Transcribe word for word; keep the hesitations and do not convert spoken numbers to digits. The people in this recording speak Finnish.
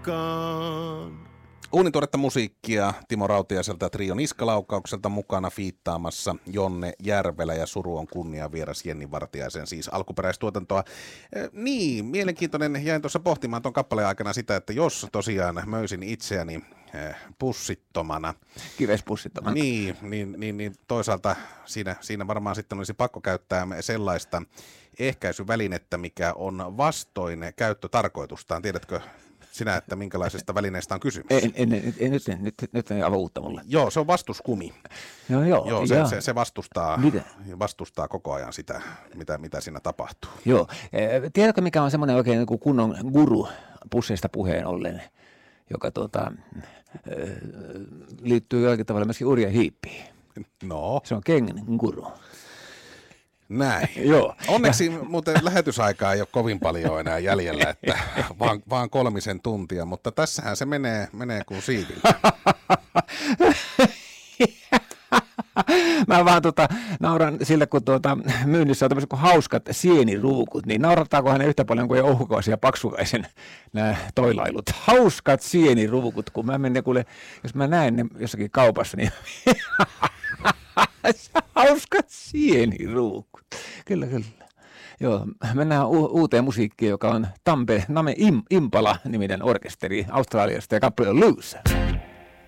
mukaan. Uunituoretta musiikkia Timo Rautiaiselta ja Trio Niskalaukaukselta mukana fiittaamassa Jonne Järvelä ja Suru on kunnia vieras Jenni Vartiaisen, siis alkuperäistuotantoa. Eh, niin, mielenkiintoinen. Jäin tuossa pohtimaan tuon kappaleen aikana sitä, että jos tosiaan möisin itseäni eh, pussittomana. Kivespussittomana. Niin, niin, niin, niin toisaalta siinä, siinä varmaan sitten olisi pakko käyttää sellaista ehkäisyvälinettä, mikä on vastoin käyttötarkoitustaan. Tiedätkö sinä, että minkälaisesta välineestä on kysymys? En, en, en, en, nyt, nyt, nyt ei aivan uutta mulle. Joo, se on vastuskumi. No joo. Joo, se, se, se vastustaa, vastustaa koko ajan sitä, mitä, mitä siinä tapahtuu. Joo. Tiedätkö, mikä on semmoinen oikein niin kuin kunnon guru pusseista puheen ollen, joka tuota, liittyy jollakin tavalla myöskin Urja Hiippiin? No. Se on Kengen guru. Näin. Joo. Onneksi ja muuten lähetysaikaa ei ole kovin paljon enää jäljellä, että vaan, vaan kolmisen tuntia, mutta tässähän se menee, menee kuin siivillä. Mä vaan tota, nauran sille, kun tuota, myynnissä on tämmöiset kuin hauskat sieniruukut, niin naurattaako hän yhtä paljon kuin Ouhukaisen ja Paksukaisen nämä toilailut. Hauskat sieniruukut, kun mä menen, kuule, jos mä näen ne jossakin kaupassa, niin hauskat sieniruukut. Kyllä, kyllä. Joo, mennään u- uuteen musiikkiin, joka on Tampe Name Im- Impala-niminen orkesteri Australiasta ja kappale on Loose.